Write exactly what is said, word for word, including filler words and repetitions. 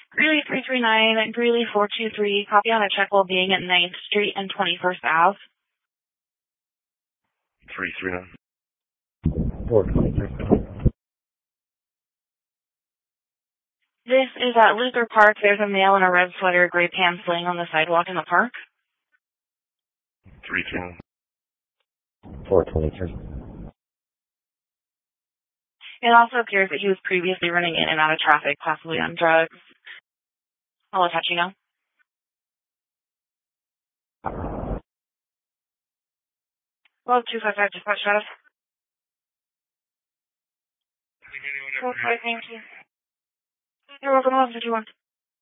Greeley three three nine, Greeley four two three, copy on a check while being at ninth Street and twenty-first Avenue. three three nine. four twenty-three. This is at Luther Park. There's a male in a red sweater, gray pants laying on the sidewalk in the park. three three nine. four twenty-three. It also appears that he was previously running in and out of traffic, possibly on drugs. I'll attach you now. Well, two five five, dispatch status. Okay, thank you. You're welcome, eleven fifty-one.